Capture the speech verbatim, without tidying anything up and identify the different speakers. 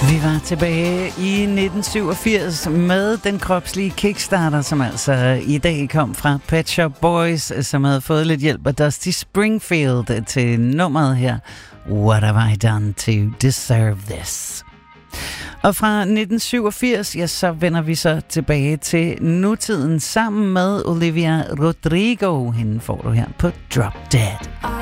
Speaker 1: Vi var tilbage i nitten syvogfirs med den kropslige Kickstarter, som altså i dag kom fra Pet Shop Boys, som havde fået lidt hjælp af Dusty Springfield til nummeret her. What have I done to deserve this? Og fra nitten syvogfirs, ja, så vender vi så tilbage til nutiden sammen med Olivia Rodrigo. Hende får du her på Drop Dead.